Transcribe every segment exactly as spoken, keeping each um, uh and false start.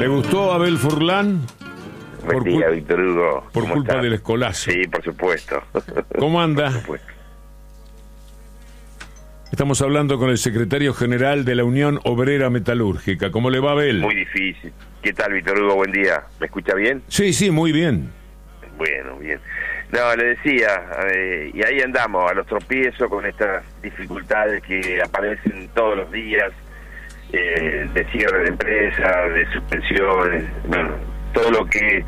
¿Le gustó Abel Furlan? Buen día, Víctor Hugo. Por culpa está? del escolazo. Sí, por supuesto. ¿Cómo anda? Por supuesto. Estamos hablando con el secretario general de la Unión Obrera Metalúrgica. ¿Cómo le va, Abel? Muy difícil. ¿Qué tal, Víctor Hugo? Buen día. ¿Me escucha bien? Sí, sí, muy bien. Bueno, bien. No, le decía, eh, y ahí andamos, a los tropiezos con estas dificultades que aparecen todos los días, eh, de cierre de empresas, de suspensiones, bueno, todo lo que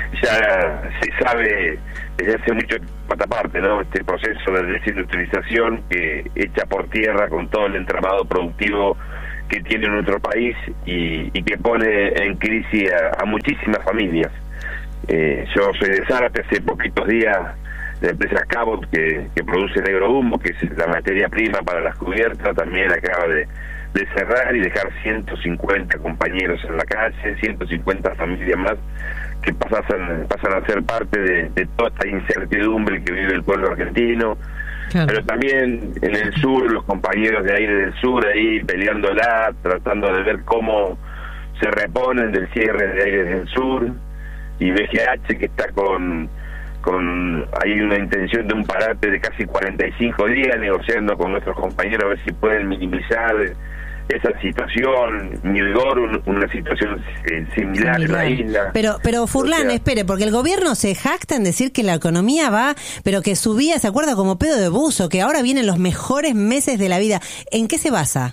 ya se sabe desde hace mucho parte, ¿no? Este proceso de desindustrialización que echa por tierra con todo el entramado productivo que tiene nuestro país y, y que pone en crisis a, a muchísimas familias. Eh, yo soy de Zárate, hace poquitos días la empresa Cabot que, que produce negro humo, que es la materia prima para las cubiertas, también acaba de, de cerrar y dejar ciento cincuenta compañeros en la calle, ciento cincuenta familias más que pasan, pasan a ser parte de, de toda esta incertidumbre que vive el pueblo argentino. Claro. Pero también en el sur, los compañeros de aire del sur ahí peleándola, tratando de ver cómo se reponen del cierre de aire del sur, y B G H que está con con hay una intención de un parate de casi cuarenta y cinco días negociando con nuestros compañeros a ver si pueden minimizar esa situación. Milgor, un, una situación eh, similar, similar en la isla. Pero, pero Furlan, o sea, espere, porque el gobierno se jacta en decir que la economía va, pero que subía, ¿se acuerda? Como pedo de buzo, que ahora vienen los mejores meses de la vida. ¿En qué se basa?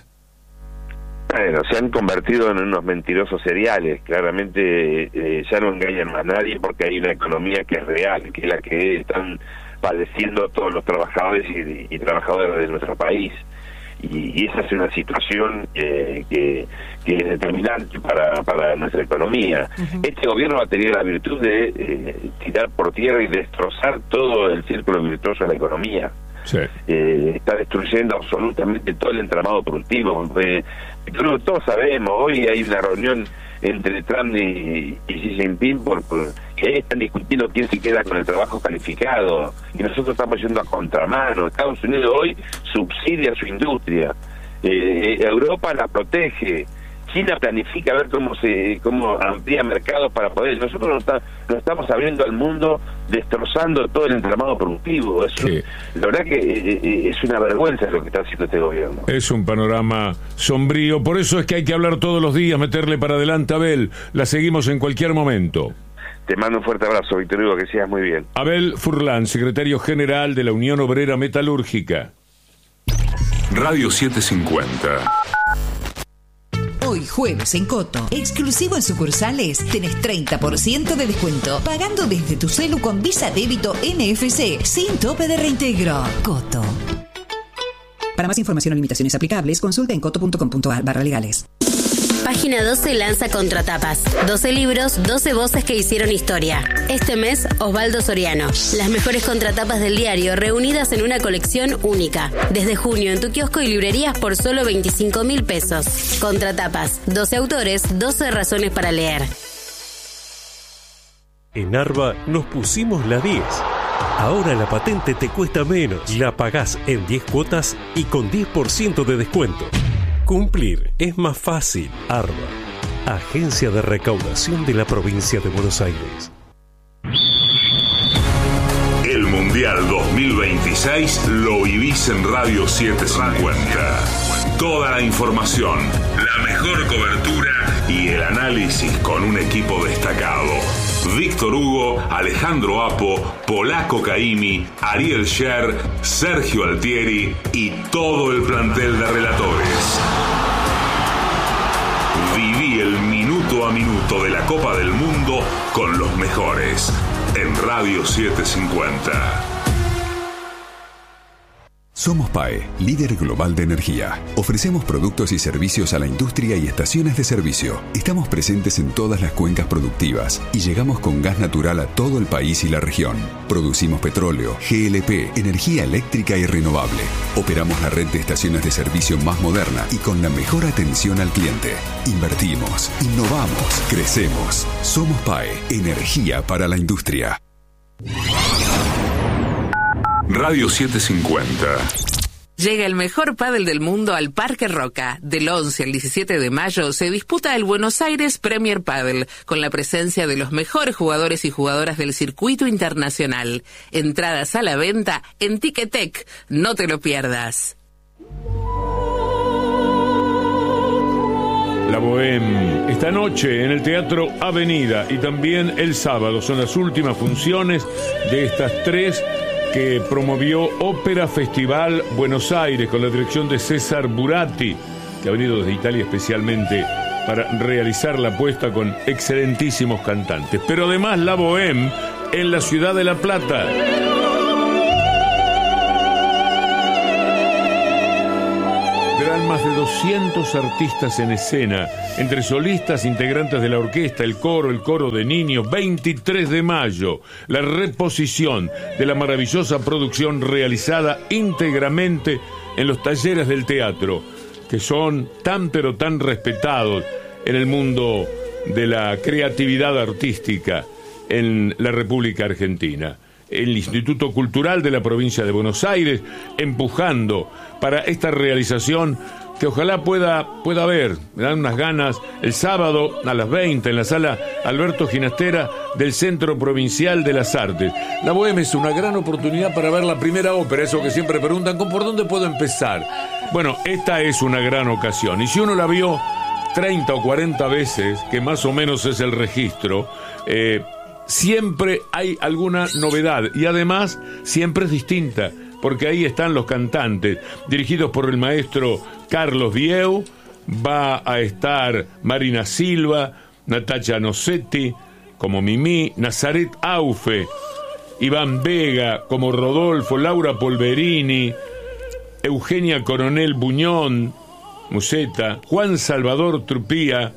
Bueno, se han convertido en unos mentirosos seriales. Claramente eh, ya no engañan más a nadie porque hay una economía que es real, que es la que están padeciendo todos los trabajadores y, y trabajadoras de nuestro país. Y, y esa es una situación eh, que, que es determinante para, para nuestra economía. Uh-huh. Este gobierno ha tenido la virtud de eh, tirar por tierra y destrozar todo el círculo virtuoso de la economía. Sí. Eh, está destruyendo absolutamente todo el entramado productivo. Eh, todos sabemos, hoy hay una reunión entre Trump y, y Xi Jinping por, por, que ahí están discutiendo quién se queda con el trabajo calificado y nosotros estamos yendo a contramano. Estados Unidos hoy subsidia su industria, eh, Europa la protege, China planifica ver cómo se cómo amplía mercados para poder. Nosotros nos, está, nos estamos abriendo al mundo, destrozando todo el entramado productivo. Eso, sí. La verdad que eh, es una vergüenza lo que está haciendo este gobierno. Es un panorama sombrío, por eso es que hay que hablar todos los días, meterle para adelante, Abel. La seguimos en cualquier momento. Te mando un fuerte abrazo, Víctor Hugo, que sigas muy bien. Abel Furlan, secretario general de la Unión Obrera Metalúrgica. Radio setecientos cincuenta. Hoy jueves en Coto, exclusivo en sucursales, tenés treinta por ciento de descuento, pagando desde tu celu con Visa Débito N F C, sin tope de reintegro. Coto. Para más información o limitaciones aplicables, consulta en coto punto com punto a r barra legales. Página doce lanza Contratapas. doce libros, doce voces que hicieron historia. Este mes, Osvaldo Soriano. Las mejores contratapas del diario reunidas en una colección única. Desde junio en tu kiosco y librerías por solo veinticinco mil pesos. Contratapas. doce autores, doce razones para leer. En Arba nos pusimos la diez. Ahora la patente te cuesta menos. La pagás en diez cuotas y con diez por ciento de descuento. Cumplir es más fácil. Arba, Agencia de Recaudación de la Provincia de Buenos Aires. El Mundial dos mil veintiséis lo vivís en Radio setecientos cincuenta. Toda la información, la mejor cobertura y el análisis con un equipo destacado. Víctor Hugo, Alejandro Apo, Polaco Caimi, Ariel Scher, Sergio Altieri y todo el plantel de relatores. Viví el minuto a minuto de la Copa del Mundo con los mejores en Radio setecientos cincuenta. Somos P A E, líder global de energía. Ofrecemos productos y servicios a la industria y estaciones de servicio. Estamos presentes en todas las cuencas productivas y llegamos con gas natural a todo el país y la región. Producimos petróleo, G L P, energía eléctrica y renovable. Operamos la red de estaciones de servicio más moderna y con la mejor atención al cliente. Invertimos, innovamos, crecemos. Somos P A E, energía para la industria. Radio setecientos cincuenta. Llega el mejor pádel del mundo al Parque Roca. Del once al diecisiete de mayo se disputa el Buenos Aires Premier Padel, con la presencia de los mejores jugadores y jugadoras del circuito internacional. Entradas a la venta en Ticketek. No te lo pierdas. La Bohème, esta noche en el Teatro Avenida y también el sábado. Son las últimas funciones de estas tres que promovió Ópera Festival Buenos Aires con la dirección de César Buratti, que ha venido desde Italia especialmente para realizar la puesta con excelentísimos cantantes. Pero además La Bohème en la ciudad de La Plata. Verán más de doscientos artistas en escena, entre solistas, integrantes de la orquesta, el coro, el coro de niños. veintitrés de mayo, la reposición de la maravillosa producción realizada íntegramente en los talleres del teatro, que son tan pero tan respetados en el mundo de la creatividad artística en la República Argentina. El Instituto Cultural de la provincia de Buenos Aires empujando para esta realización que ojalá pueda, pueda haber. Me dan unas ganas el sábado a las veinte en la sala Alberto Ginastera del Centro Provincial de las Artes. La Bohème es una gran oportunidad para ver la primera ópera, eso que siempre preguntan, ¿por dónde puedo empezar? Bueno, esta es una gran ocasión, y si uno la vio treinta o cuarenta veces, que más o menos es el registro, eh, siempre hay alguna novedad y además siempre es distinta, porque ahí están los cantantes, dirigidos por el maestro Carlos Vieu. Va a estar Marina Silva, Natacha Nocetti como Mimí, Nazaret Aufe, Iván Vega como Rodolfo, Laura Polverini, Eugenia Coronel Buñón, Museta, Juan Salvador Trupía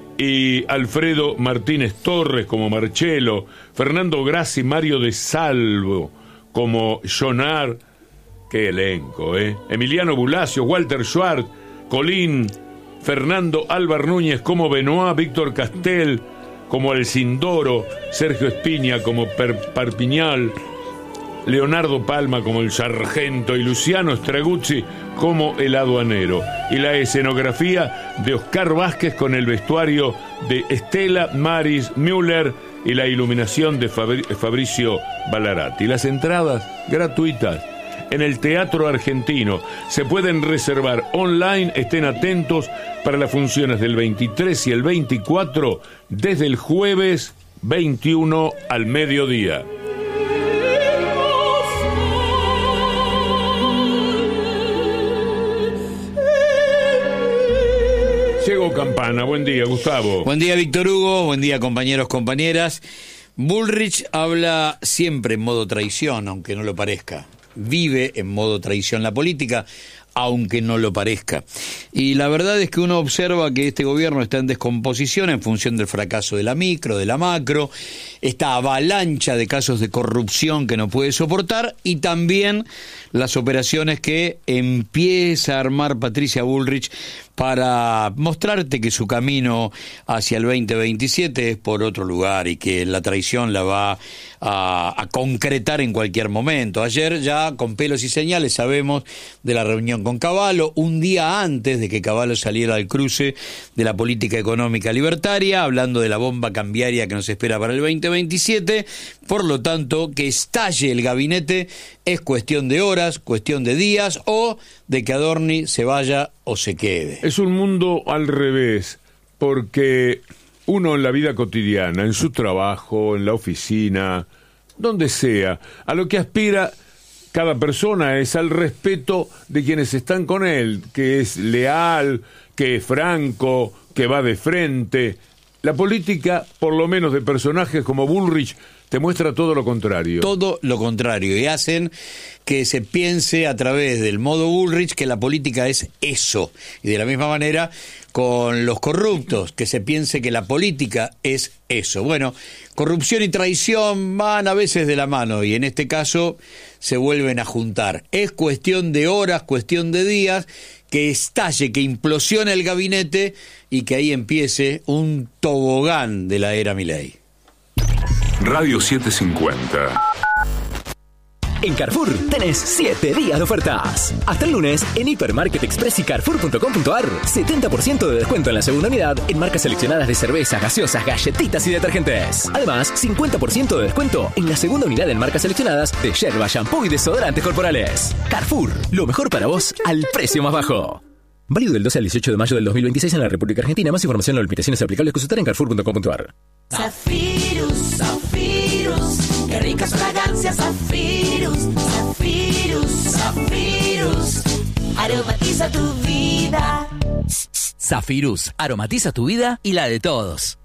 y Alfredo Martínez Torres como Marcello, Fernando Grassi, Mario de Salvo como Jonar, qué elenco, ¿eh? Emiliano Bulacio, Walter Schwartz, Colín, Fernando Álvar Núñez como Benoit, Víctor Castel como Alcindoro, Sergio Espiña como per Parpiñal, Leonardo Palma como el sargento y Luciano Straguzzi como el aduanero. Y la escenografía de Oscar Vázquez con el vestuario de Estela Maris Müller y la iluminación de Fabri- Fabricio Ballarati. Las entradas gratuitas en el Teatro Argentino se pueden reservar online. Estén atentos para las funciones del veintitrés y el veinticuatro desde el jueves veintiuno al mediodía. Diego Campana, buen día, Gustavo. Buen día, Víctor Hugo, buen día, compañeros, compañeras. Bullrich habla siempre en modo traición, aunque no lo parezca. Vive en modo traición la política, aunque no lo parezca. Y la verdad es que uno observa que este gobierno está en descomposición en función del fracaso de la micro, de la macro, esta avalancha de casos de corrupción que no puede soportar, y también las operaciones que empieza a armar Patricia Bullrich para mostrarte que su camino hacia el veinte veintisiete es por otro lugar y que la traición la va a, a concretar en cualquier momento. Ayer ya con pelos y señales sabemos de la reunión con Cavallo, un día antes de que Cavallo saliera al cruce de la política económica libertaria, hablando de la bomba cambiaria que nos espera para el veinte veintisiete. Por lo tanto, que estalle el gabinete es cuestión de horas, cuestión de días, o de que Adorni se vaya o se quede. Es un mundo al revés, porque uno en la vida cotidiana, en su trabajo, en la oficina, donde sea, a lo que aspira cada persona es al respeto de quienes están con él, que es leal, que es franco, que va de frente. La política, por lo menos de personajes como Bullrich, te muestra todo lo contrario. Todo lo contrario, y hacen que se piense a través del modo Bullrich que la política es eso. Y de la misma manera con los corruptos, que se piense que la política es eso. Bueno, corrupción y traición van a veces de la mano, y en este caso se vuelven a juntar. Es cuestión de horas, cuestión de días, que estalle, que implosione el gabinete y que ahí empiece un tobogán de la era Milei. Radio setecientos cincuenta. En Carrefour tenés siete días de ofertas. Hasta el lunes, en Hipermarket Express y Carrefour punto com punto a r, setenta por ciento de descuento en la segunda unidad en marcas seleccionadas de cervezas, gaseosas, galletitas y detergentes. Además, cincuenta por ciento de descuento en la segunda unidad en marcas seleccionadas de yerba, shampoo y desodorantes corporales. Carrefour, lo mejor para vos al precio más bajo. Válido del doce al dieciocho de mayo del dos mil veintiséis en la República Argentina. Más información o limitaciones aplicables consultar en Carrefour punto com punto a r. Zafirus, Zafirus, qué ricas fragancias, Zafirus, Zafirus, Zafirus, aromatiza tu vida. Zafirus, aromatiza tu vida y la de todos.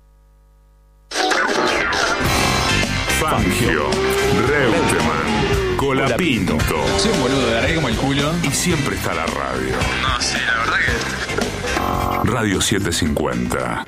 Fangio, Reutemann, Colapinto. Soy un boludo, de largué como el culo. Y siempre está la radio. No, sí, la verdad que... Radio setecientos cincuenta.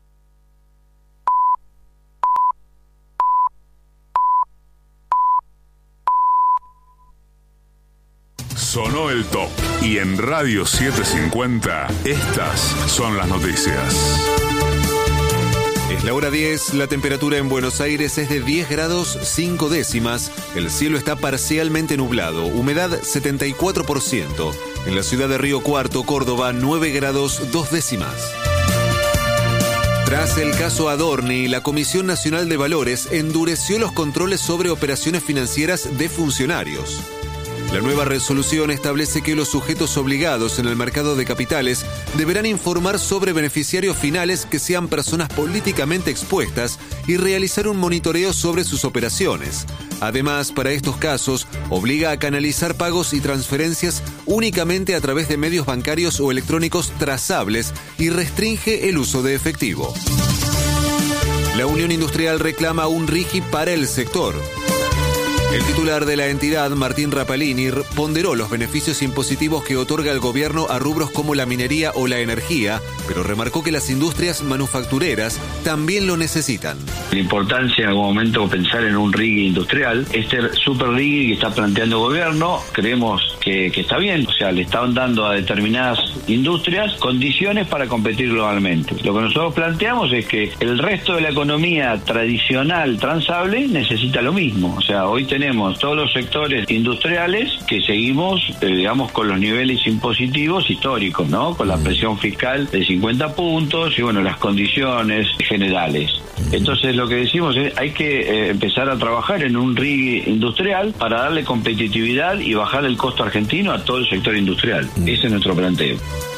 Sonó el top. Y en Radio setecientos cincuenta, estas son las noticias. Es la hora diez, la temperatura en Buenos Aires es de diez grados cinco décimas, el cielo está parcialmente nublado, humedad setenta y cuatro por ciento. En la ciudad de Río Cuarto, Córdoba, nueve grados dos décimas. Tras el caso Adorni, la Comisión Nacional de Valores endureció los controles sobre operaciones financieras de funcionarios. La nueva resolución establece que los sujetos obligados en el mercado de capitales deberán informar sobre beneficiarios finales que sean personas políticamente expuestas y realizar un monitoreo sobre sus operaciones. Además, para estos casos, obliga a canalizar pagos y transferencias únicamente a través de medios bancarios o electrónicos trazables y restringe el uso de efectivo. La Unión Industrial reclama un RIGI para el sector. El titular de la entidad, Martín Rapalini, ponderó los beneficios impositivos que otorga el gobierno a rubros como la minería o la energía, pero remarcó que las industrias manufactureras también lo necesitan. La importancia en algún momento pensar en un RIGI industrial. Este super RIGI que está planteando el gobierno, creemos que, que está bien. O sea, le están dando a determinadas industrias condiciones para competir globalmente. Lo que nosotros planteamos es que el resto de la economía tradicional transable necesita lo mismo. O sea, hoy tenemos Tenemos todos los sectores industriales que seguimos, eh, digamos, con los niveles impositivos históricos, ¿no? Con la presión fiscal de cincuenta puntos y, bueno, las condiciones generales. Entonces, lo que decimos es hay que eh, empezar a trabajar en un RIGI industrial para darle competitividad y bajar el costo argentino a todo el sector industrial. Ese es nuestro planteo.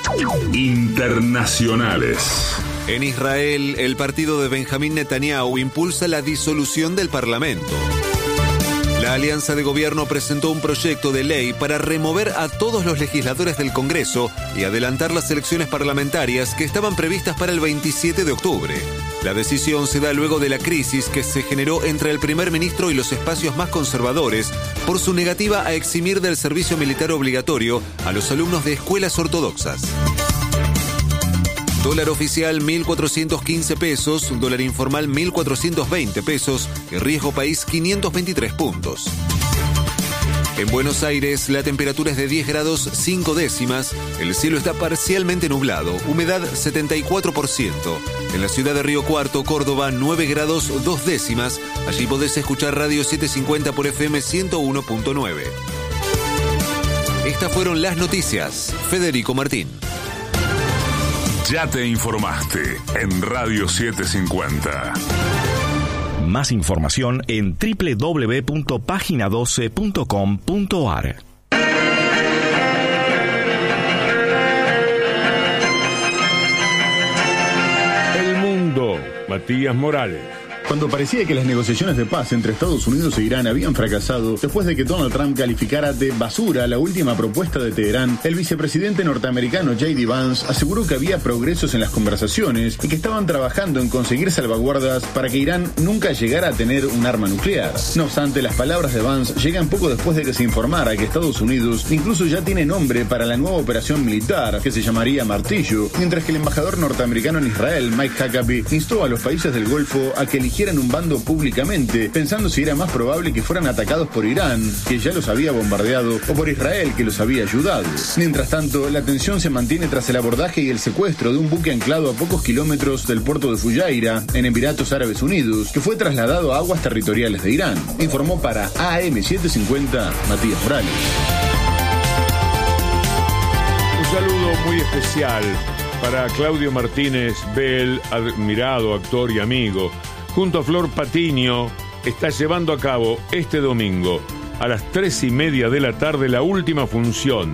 Internacionales. En Israel, el partido de Benjamín Netanyahu impulsa la disolución del Parlamento. La Alianza de Gobierno presentó un proyecto de ley para remover a todos los legisladores del Congreso y adelantar las elecciones parlamentarias que estaban previstas para el veintisiete de octubre. La decisión se da luego de la crisis que se generó entre el primer ministro y los espacios más conservadores por su negativa a eximir del servicio militar obligatorio a los alumnos de escuelas ortodoxas. Dólar oficial mil cuatrocientos quince pesos, dólar informal mil cuatrocientos veinte pesos y riesgo país quinientos veintitrés puntos. En Buenos Aires la temperatura es de diez grados cinco décimas, el cielo está parcialmente nublado, humedad setenta y cuatro por ciento. En la ciudad de Río Cuarto, Córdoba, nueve grados dos décimas, allí podés escuchar Radio setecientos cincuenta por F M ciento uno punto nueve. Estas fueron las noticias. Federico Martín. Ya te informaste en Radio setecientos cincuenta. Más información en doble u doble u doble u punto página doce punto com punto a r. El mundo, Matías Morales. Cuando parecía que las negociaciones de paz entre Estados Unidos e Irán habían fracasado, después de que Donald Trump calificara de basura la última propuesta de Teherán, el vicepresidente norteamericano J D Vance aseguró que había progresos en las conversaciones y que estaban trabajando en conseguir salvaguardas para que Irán nunca llegara a tener un arma nuclear. No obstante, las palabras de Vance llegan poco después de que se informara que Estados Unidos incluso ya tiene nombre para la nueva operación militar, que se llamaría Martillo, mientras que el embajador norteamericano en Israel, Mike Huckabee, instó a los países del Golfo a que eligieran eligieran un bando públicamente, pensando si era más probable que fueran atacados por Irán, que ya los había bombardeado, o por Israel, que los había ayudado. Mientras tanto, la tensión se mantiene tras el abordaje y el secuestro de un buque anclado a pocos kilómetros del puerto de Fujairah, en Emiratos Árabes Unidos, que fue trasladado a aguas territoriales de Irán. Informó para A M setecientos cincuenta Matías Morales. Un saludo muy especial para Claudio Martínez Bell, admirado actor y amigo. Junto a Flor Patiño, está llevando a cabo este domingo a las tres y media de la tarde la última función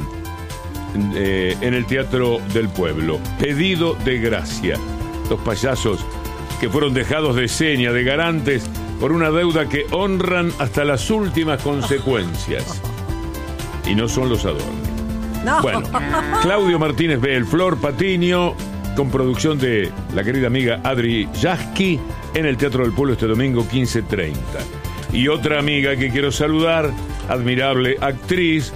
eh, en el Teatro del Pueblo. Pedido de gracia. Los payasos que fueron dejados de seña, de garantes, por una deuda que honran hasta las últimas consecuencias. Y no son los adornos. No. Bueno, Claudio Martínez Bell, Flor Patiño, con producción de la querida amiga Adri Yasky, en el Teatro del Pueblo este domingo quince treinta. Y otra amiga que quiero saludar, admirable actriz,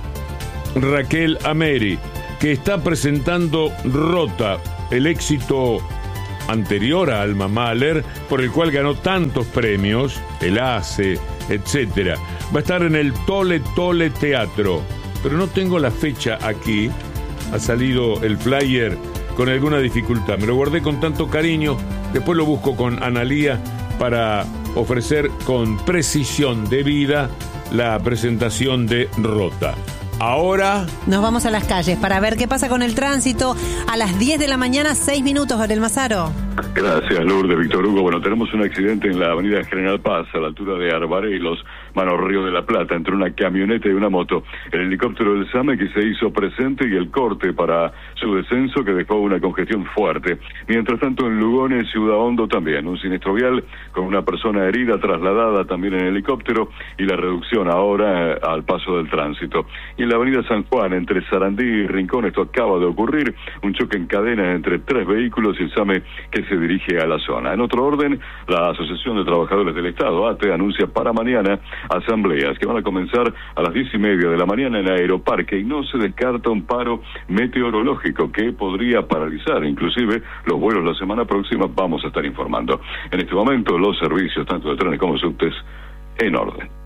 Raquel Ameri, que está presentando Rota, el éxito anterior a Alma Mahler, por el cual ganó tantos premios, el ACE, etcétera. Va a estar en el Tole Tole Teatro, pero no tengo la fecha aquí. Ha salido el flyer con alguna dificultad. Me lo guardé con tanto cariño, después lo busco con Analía para ofrecer con precisión debida la presentación de Rota. Ahora nos vamos a las calles para ver qué pasa con el tránsito. A las diez de la mañana, seis minutos, Gabriel Mazaro. Gracias, Lourdes. Víctor Hugo. Bueno, tenemos un accidente en la avenida General Paz, a la altura de Arbarelos, Mano Río de la Plata, entre una camioneta y una moto. El helicóptero del SAME que se hizo presente y el corte para su descenso que dejó una congestión fuerte. Mientras tanto, en Lugones, Ciudad Hondo también, un siniestro vial con una persona herida trasladada también en helicóptero y la reducción ahora eh, al paso del tránsito. Y en la avenida San Juan, entre Sarandí y Rincón, esto acaba de ocurrir, un choque en cadena entre tres vehículos y el SAME que se dirige a la zona. En otro orden, la Asociación de Trabajadores del Estado, A T E, anuncia para mañana asambleas que van a comenzar a las diez y media de la mañana en Aeroparque y no se descarta un paro meteorológico que podría paralizar inclusive los vuelos la semana próxima. Vamos a estar informando. En este momento los servicios tanto de trenes como subtes en orden.